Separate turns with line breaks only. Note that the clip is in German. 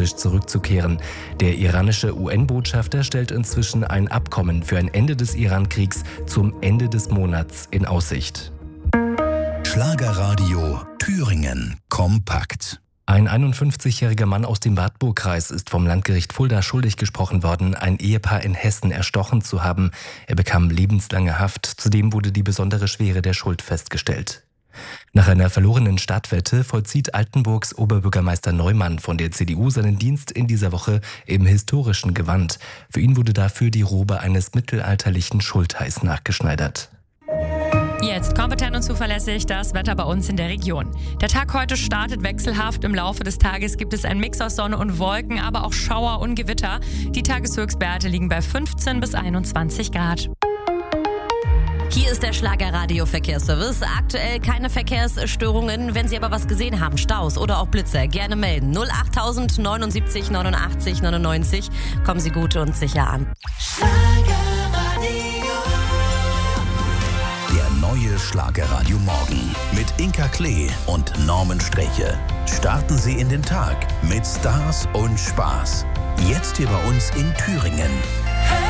diplomatisch zurückzukehren. Der iranische UN-Botschafter stellt inzwischen ein Abkommen für ein Ende des Iran-Kriegs zum Ende des Monats in Aussicht.
Schlagerradio Thüringen kompakt.
Ein 51-jähriger Mann aus dem Wartburgkreis ist vom Landgericht Fulda schuldig gesprochen worden, ein Ehepaar in Hessen erstochen zu haben. Er bekam lebenslange Haft. Zudem wurde die besondere Schwere der Schuld festgestellt. Nach einer verlorenen Stadtwette vollzieht Altenburgs Oberbürgermeister Neumann von der CDU seinen Dienst in dieser Woche im historischen Gewand. Für ihn wurde dafür die Robe eines mittelalterlichen Schultheiß nachgeschneidert.
Jetzt kompetent und zuverlässig das Wetter bei uns in der Region. Der Tag heute startet wechselhaft. Im Laufe des Tages gibt es einen Mix aus Sonne und Wolken, aber auch Schauer und Gewitter. Die Tageshöchstwerte liegen bei 15 bis 21 Grad.
Hier ist der Schlagerradio-Verkehrsservice. Aktuell keine Verkehrsstörungen. Wenn Sie aber was gesehen haben, Staus oder auch Blitzer, gerne melden. 08000 79 89 99. Kommen Sie gut und sicher an.
Der neue Schlagerradio Morgen mit Inka Klee und Norman Streche. Starten Sie in den Tag mit Stars und Spaß. Jetzt hier bei uns in Thüringen.